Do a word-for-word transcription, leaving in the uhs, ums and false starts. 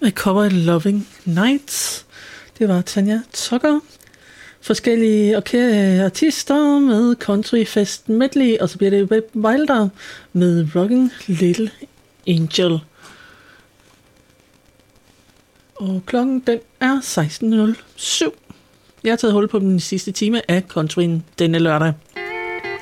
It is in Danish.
med cover Loving Nights. Det var Tanya Tucker. Forskellige okay, artister med Country Fest Medley, og så bliver det Web Wilder med Rocking Little Angel. Og klokken den er seksten nul syv. Jeg har taget hul på den sidste time af Countryen denne lørdag.